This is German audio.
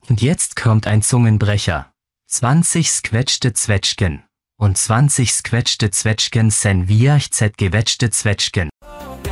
Und jetzt kommt ein Zungenbrecher. 20 squetschte Zwetschgen. Und 20 squetschte Zwetschgen sen viach gewetschte Zwetschgen.